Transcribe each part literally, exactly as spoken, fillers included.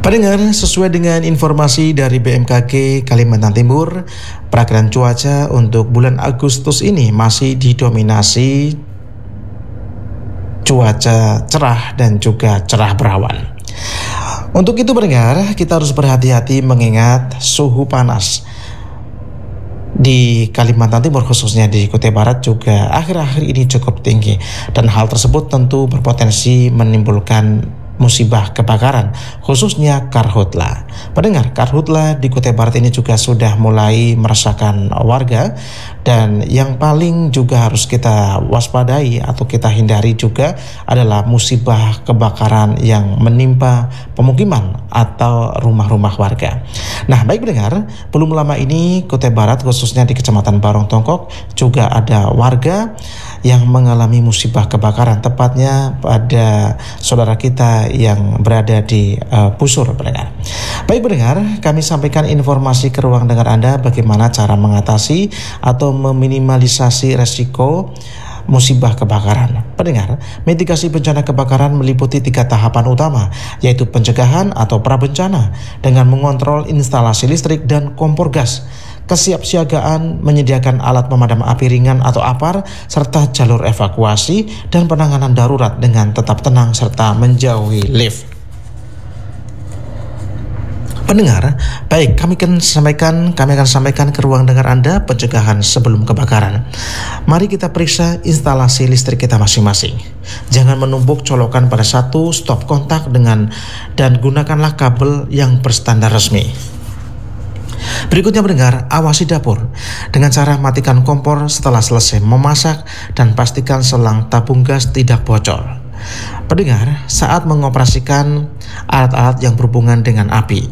Pendengar, sesuai dengan informasi dari B M K G Kalimantan Timur, perakiraan cuaca untuk bulan Agustus ini masih didominasi cuaca cerah dan juga cerah berawan. Untuk itu pendengar, kita harus berhati-hati mengingat suhu panas di Kalimantan Timur, khususnya di Kutai Barat, juga akhir-akhir ini cukup tinggi, dan hal tersebut tentu berpotensi menimbulkan musibah kebakaran, khususnya karhutla. Pendengar, karhutla di Kutai Barat ini juga sudah mulai meresahkan warga, dan yang paling juga harus kita waspadai atau kita hindari juga adalah musibah kebakaran yang menimpa pemukiman atau rumah-rumah warga. Nah, baik pendengar, belum lama ini Kutai Barat, khususnya di Kecamatan Barong Tongkok, juga ada warga yang mengalami musibah kebakaran, tepatnya pada saudara kita yang berada di uh, Pusur, pendengar. Baik pendengar, kami sampaikan informasi ke ruang dengar Anda bagaimana cara mengatasi atau meminimalisasi resiko musibah kebakaran. Pendengar, mitigasi bencana kebakaran meliputi tiga tahapan utama, yaitu pencegahan atau prabencana dengan mengontrol instalasi listrik dan kompor gas, kesiapsiagaan menyediakan alat pemadam api ringan atau A P A R, serta jalur evakuasi dan penanganan darurat dengan tetap tenang serta menjauhi lift. Pendengar, baik, kami akan sampaikan kami akan sampaikan ke ruang dengar Anda pencegahan sebelum kebakaran. Mari kita periksa instalasi listrik kita masing-masing. Jangan menumpuk colokan pada satu stop kontak dengan dan gunakanlah kabel yang berstandar resmi. Berikutnya pendengar, awasi dapur dengan cara matikan kompor setelah selesai memasak dan pastikan selang tabung gas tidak bocor. Pendengar, saat mengoperasikan alat-alat yang berhubungan dengan api,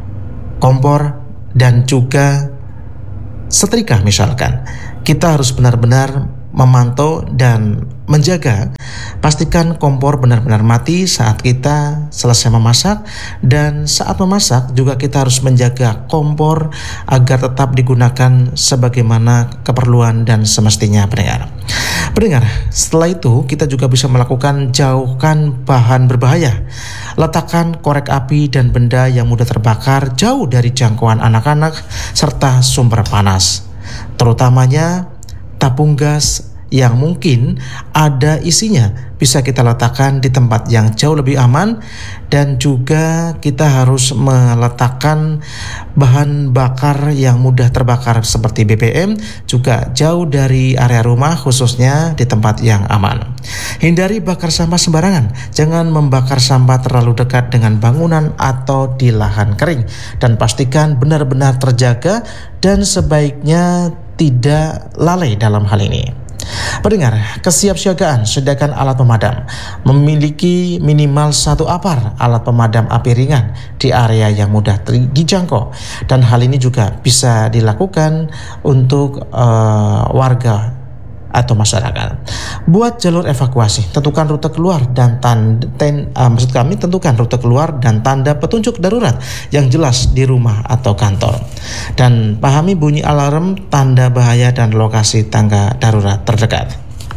kompor dan juga setrika misalkan, kita harus benar-benar memantau dan menjaga, pastikan kompor benar-benar mati saat kita selesai memasak, dan saat memasak juga kita harus menjaga kompor agar tetap digunakan sebagaimana keperluan dan semestinya, pendengar. Pendengar, setelah itu kita juga bisa melakukan jauhkan bahan berbahaya. Letakkan korek api dan benda yang mudah terbakar jauh dari jangkauan anak-anak serta sumber panas, terutamanya tabung gas yang mungkin ada isinya bisa kita letakkan di tempat yang jauh lebih aman, dan juga kita harus meletakkan bahan bakar yang mudah terbakar seperti B B M juga jauh dari area rumah, khususnya di tempat yang aman. Hindari bakar sampah sembarangan. Jangan membakar sampah terlalu dekat dengan bangunan atau di lahan kering, dan pastikan benar-benar terjaga dan sebaiknya tidak lalai dalam hal ini. Pendengar, kesiapsiagaan sediakan alat pemadam. Memiliki minimal satu A P A R, alat pemadam api ringan, di area yang mudah dijangkau, dan hal ini juga bisa dilakukan untuk uh, warga atau masyarakat. Buat jalur evakuasi, tentukan rute keluar dan tanda ten, uh, maksud kami tentukan rute keluar dan tanda petunjuk darurat yang jelas di rumah atau kantor, dan pahami bunyi alarm, tanda bahaya dan lokasi tangga darurat terdekat.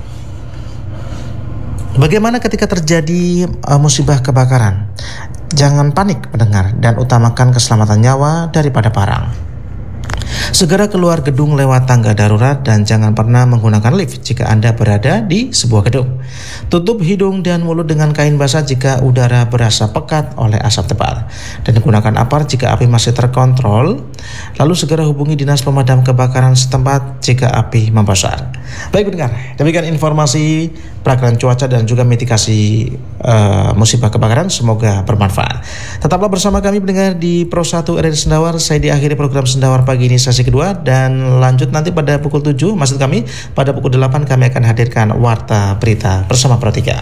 Bagaimana ketika terjadi uh, musibah kebakaran? Jangan panik pendengar, dan utamakan keselamatan nyawa daripada barang. Segera keluar gedung lewat tangga darurat dan jangan pernah menggunakan lift jika Anda berada di sebuah gedung. Tutup hidung dan mulut dengan kain basah jika udara berasa pekat oleh asap tebal, dan gunakan A P A R jika api masih terkontrol. Lalu segera hubungi dinas pemadam kebakaran setempat jika api membesar. Baik pendengar, demikian informasi perakiraan cuaca dan juga mitigasi uh, musibah kebakaran, semoga bermanfaat. Tetaplah bersama kami pendengar di Pro satu R R I Sendawar. Saya diakhiri program Sendawar pagi ini sesi kedua, dan lanjut nanti pada pukul tujuh, maksud kami pada pukul delapan kami akan hadirkan Warta Berita bersama Pro tiga.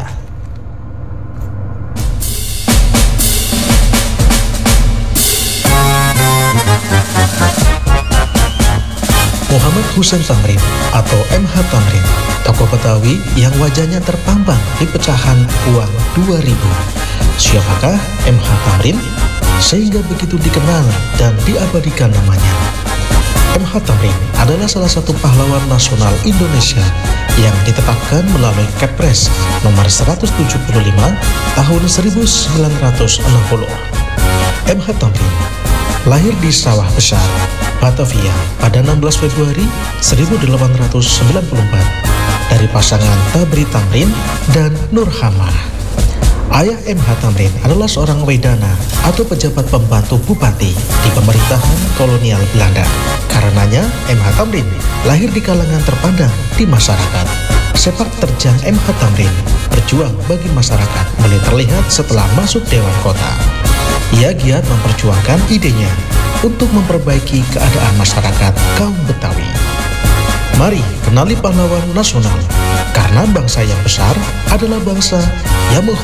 Muhammad Husain Tamrin atau M H Tamrin, tokoh Betawi yang wajahnya terpampang di pecahan uang dua ribu. Siapakah M H Tamrin sehingga begitu dikenal dan diabadikan namanya? M H Tamrin adalah salah satu pahlawan nasional Indonesia yang ditetapkan melalui Kepres nomor seratus tujuh puluh lima tahun seribu sembilan ratus enam puluh. M H Tamrin lahir di Sawah Besar, Batavia pada enam belas Februari seribu delapan ratus sembilan puluh empat dari pasangan Tabri Tamrin dan Nurhama. Ayah M H Tamrin adalah seorang wedana atau pejabat pembantu bupati di pemerintahan kolonial Belanda. Karenanya M H Tamrin lahir di kalangan terpandang di masyarakat. Sepak terjang M H Tamrin berjuang bagi masyarakat mulai terlihat setelah masuk Dewan Kota. Ia giat memperjuangkan idenya untuk memperbaiki keadaan masyarakat kaum Betawi. Mari kenali pahlawan nasional, karena bangsa yang besar adalah bangsa yang menghormati